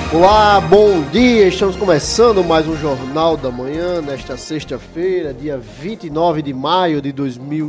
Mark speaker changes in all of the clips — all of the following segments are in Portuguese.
Speaker 1: Olá, bom dia! Estamos começando mais um Jornal da Manhã nesta sexta-feira, dia 29 de maio de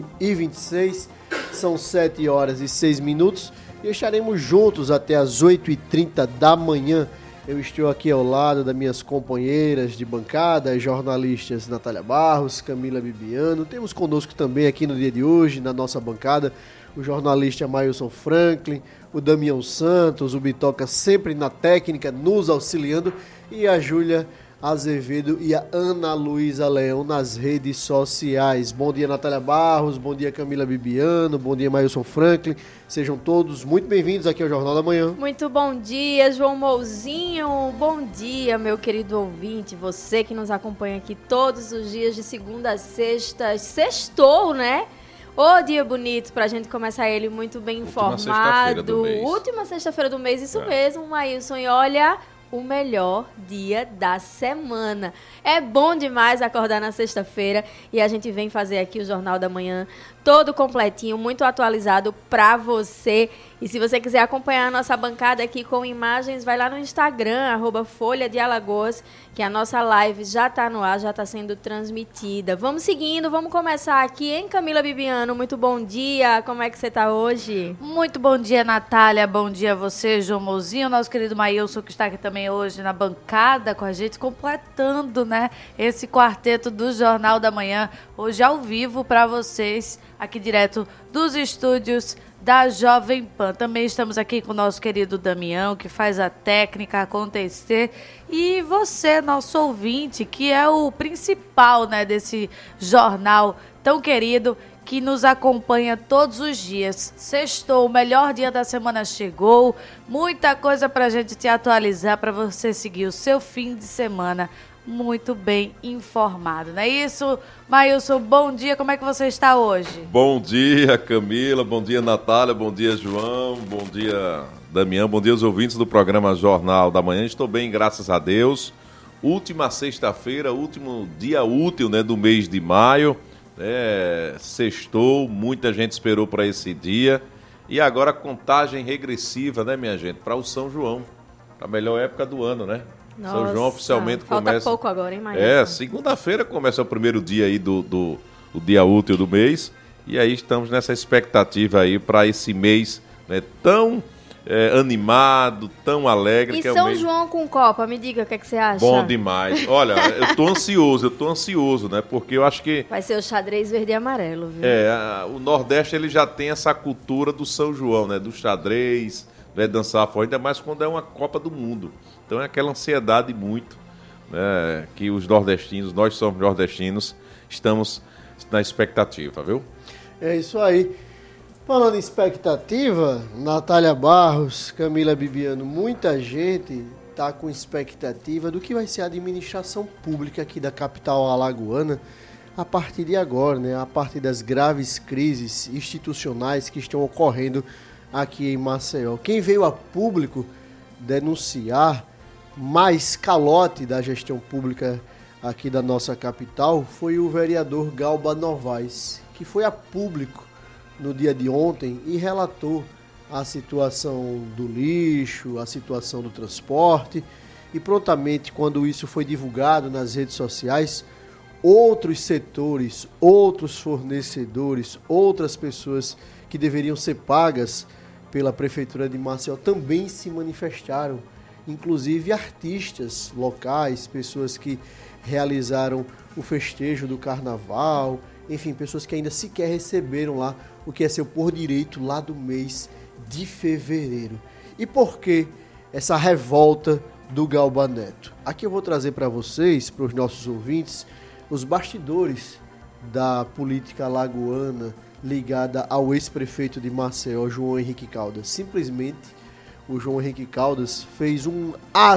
Speaker 1: 2026. São 7 horas e 6 minutos e estaremos juntos até as 8h30 da manhã. Eu estou aqui ao lado das minhas companheiras de bancada, as jornalistas Natália Barros, Camila Bibiano. Temos conosco também aqui no dia de hoje, na nossa bancada, o jornalista Mailson Franklin, o Damião Santos, o Bitoca sempre na técnica, nos auxiliando, e a Júlia Azevedo e a Ana Luísa Leão nas redes sociais. Bom dia, Natália Barros, bom dia, Camila Bibiano, bom dia, Mailson Franklin. Sejam todos muito bem-vindos aqui ao Jornal da Manhã.
Speaker 2: Muito bom dia, João Mouzinho. Bom dia, meu querido ouvinte, você que nos acompanha aqui todos os dias de segunda a sexta. Sextou, né? Ô, dia bonito pra gente começar ele muito bem informado. Última sexta-feira do mês, isso mesmo, Mailson. E olha, o melhor dia da semana. É bom demais acordar na sexta-feira e a gente vem fazer aqui o Jornal da Manhã todo completinho, muito atualizado pra você. E se você quiser acompanhar a nossa bancada aqui com imagens, vai lá no Instagram, @Folha de Alagoas, que a nossa live já tá no ar, já tá sendo transmitida. Vamos seguindo, vamos começar aqui, hein, Camila Bibiano? Muito bom dia, como é que você tá hoje?
Speaker 3: Muito bom dia, Natália, bom dia a você, João Mozinho, nosso querido Mailson, que está aqui também hoje na bancada com a gente, completando, né, esse quarteto do Jornal da Manhã, hoje ao vivo para vocês, aqui direto dos estúdios da Jovem Pan. Também estamos aqui com o nosso querido Damião, que faz a técnica acontecer. E você, nosso ouvinte, que é o principal, né, desse jornal tão querido, que nos acompanha todos os dias. Sextou, o melhor dia da semana chegou. Muita coisa pra gente te atualizar, para você seguir o seu fim de semana muito bem informado, não é isso? Mailson, bom dia, como é que você está hoje?
Speaker 4: Bom dia, Camila, bom dia, Natália, bom dia, João, bom dia, Damião, bom dia aos ouvintes do programa Jornal da Manhã. Estou bem, graças a Deus. Última sexta-feira, último dia útil, né, do mês de maio, sextou, muita gente esperou para esse dia e agora contagem regressiva, né, minha gente, para o São João, a melhor época do ano, né?
Speaker 2: Nossa,
Speaker 4: São João oficialmente começa...
Speaker 2: Falta pouco agora, hein, Mailson?
Speaker 4: Segunda-feira começa o primeiro dia aí do dia útil do mês. E aí estamos nessa expectativa aí para esse mês, né, tão animado, tão alegre.
Speaker 2: E
Speaker 4: que
Speaker 2: São
Speaker 4: é o mês...
Speaker 2: João com Copa, me diga o que é que você acha?
Speaker 4: Bom demais. Olha, eu tô ansioso, né? Porque eu acho que...
Speaker 2: Vai ser o xadrez verde e amarelo, viu?
Speaker 4: O Nordeste ele já tem essa cultura do São João, né? Do xadrez, né? Dançar fora, ainda mais quando é uma Copa do Mundo. Então é aquela ansiedade muito, né, que os nordestinos, nós somos nordestinos, estamos na expectativa, viu?
Speaker 1: É isso aí. Falando em expectativa, Natália Barros, Camila Bibiano, muita gente está com expectativa do que vai ser a administração pública aqui da capital alagoana a partir de agora, né? A partir das graves crises institucionais que estão ocorrendo aqui em Maceió. Quem veio a público denunciar mais calote da gestão pública aqui da nossa capital foi o vereador Galba Novaes, que foi a público no dia de ontem e relatou a situação do lixo, a situação do transporte, e prontamente, quando isso foi divulgado nas redes sociais, outros setores, outros fornecedores, outras pessoas que deveriam ser pagas pela Prefeitura de Maceió também se manifestaram, inclusive artistas locais, pessoas que realizaram o festejo do carnaval, enfim, pessoas que ainda sequer receberam lá o que é seu por direito lá do mês de fevereiro. E por que essa revolta do Galba Neto? Aqui eu vou trazer para vocês, para os nossos ouvintes, os bastidores da política alagoana ligada ao ex-prefeito de Maceió, João Henrique Caldas. Simplesmente o João Henrique Caldas fez um,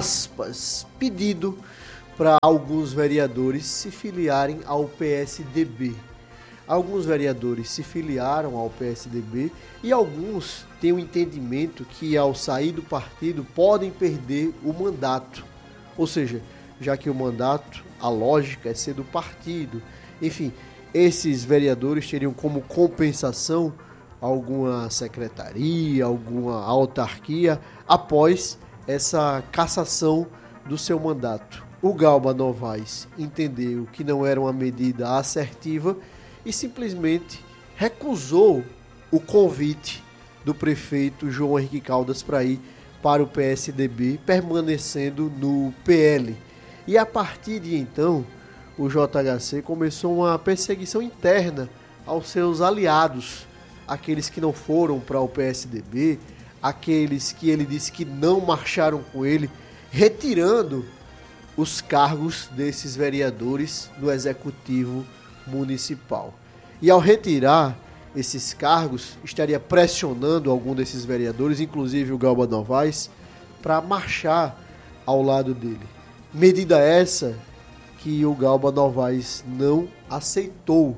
Speaker 1: aspas, pedido para alguns vereadores se filiarem ao PSDB. Alguns vereadores se filiaram ao PSDB e alguns têm o entendimento que, ao sair do partido, podem perder o mandato. Ou seja, já que o mandato, a lógica é ser do partido. Enfim, esses vereadores teriam como compensação alguma secretaria, alguma autarquia, após essa cassação do seu mandato. O Galba Novaes entendeu que não era uma medida assertiva e simplesmente recusou o convite do prefeito João Henrique Caldas para ir para o PSDB, permanecendo no PL. E a partir de então, o JHC começou uma perseguição interna aos seus aliados, aqueles que não foram para o PSDB, aqueles que ele disse que não marcharam com ele, retirando os cargos desses vereadores do Executivo Municipal. E ao retirar esses cargos, estaria pressionando algum desses vereadores, inclusive o Galba Novaes, para marchar ao lado dele. Medida essa que o Galba Novaes não aceitou.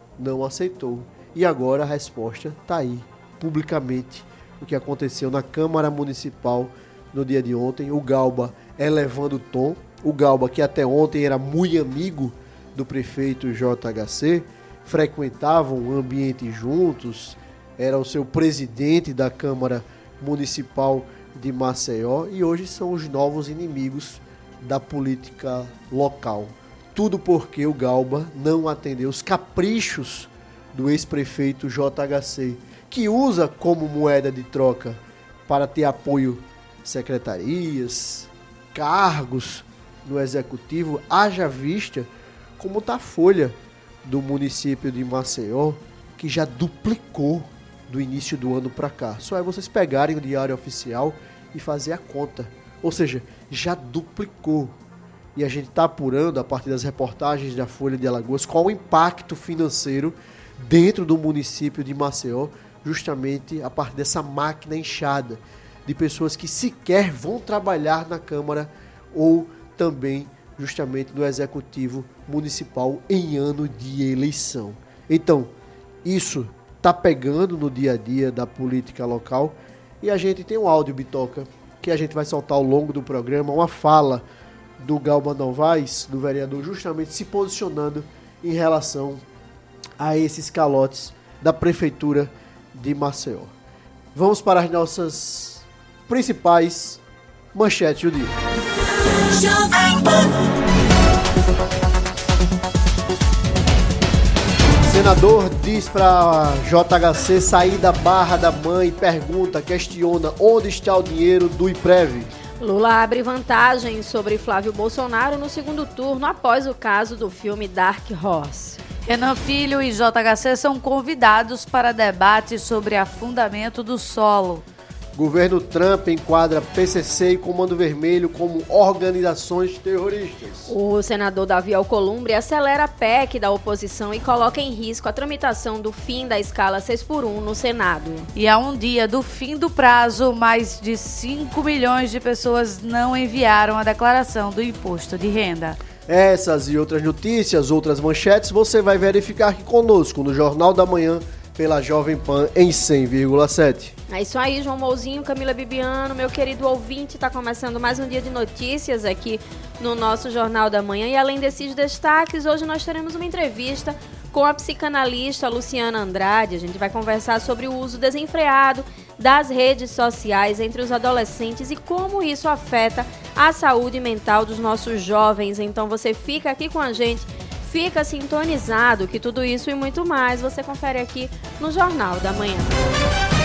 Speaker 1: E agora a resposta está aí, publicamente, o que aconteceu na Câmara Municipal no dia de ontem. O Galba elevando o tom. O Galba, que até ontem era muito amigo do prefeito JHC, frequentavam o ambiente juntos, era o seu presidente da Câmara Municipal de Maceió e hoje são os novos inimigos da política local. Tudo porque o Galba não atendeu os caprichos do ex-prefeito JHC, que usa como moeda de troca para ter apoio secretarias, cargos no executivo, haja vista como está a folha do município de Maceió, que já duplicou do início do ano para cá. Só é vocês pegarem o diário oficial e fazer a conta. Ou seja, já duplicou. E a gente está apurando, a partir das reportagens da Folha de Alagoas, qual o impacto financeiro dentro do município de Maceió, justamente a partir dessa máquina inchada de pessoas que sequer vão trabalhar na Câmara ou também justamente no Executivo Municipal em ano de eleição. Então, isso está pegando no dia a dia da política local e a gente tem um áudio, Bitoca, que a gente vai soltar ao longo do programa, uma fala do Galba Novaes, do vereador, justamente se posicionando em relação a esses calotes da Prefeitura de Maceió. Vamos para as nossas principais manchetes do dia. Senador diz para JHC sair da barra da mãe, questiona onde está o dinheiro do IPREV.
Speaker 2: Lula abre vantagem sobre Flávio Bolsonaro no segundo turno após o caso do filme Dark Horse.
Speaker 3: Renan Filho e JHC são convidados para debate sobre afundamento do solo.
Speaker 1: Governo Trump enquadra PCC e Comando Vermelho como organizações terroristas.
Speaker 2: O senador Davi Alcolumbre acelera a PEC da oposição e coloca em risco a tramitação do fim da escala 6x1 no Senado.
Speaker 3: E a um dia do fim do prazo, mais de 5 milhões de pessoas não enviaram a declaração do imposto de renda.
Speaker 1: Essas e outras notícias, outras manchetes, você vai verificar aqui conosco no Jornal da Manhã, pela Jovem Pan em 100,7.
Speaker 2: É isso aí, João Mouzinho, Camila Bibiano, meu querido ouvinte, está começando mais um dia de notícias aqui no nosso Jornal da Manhã. E além desses destaques, hoje nós teremos uma entrevista com a psicanalista Luciana Andrade. A gente vai conversar sobre o uso desenfreado das redes sociais entre os adolescentes e como isso afeta a saúde mental dos nossos jovens. Então você fica aqui com a gente, fica sintonizado que tudo isso e muito mais você confere aqui no Jornal da Manhã.